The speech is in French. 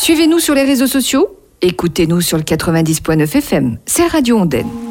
Suivez-nous sur les réseaux sociaux. Écoutez-nous sur le 90.9 FM. C'est Radio Ondaine.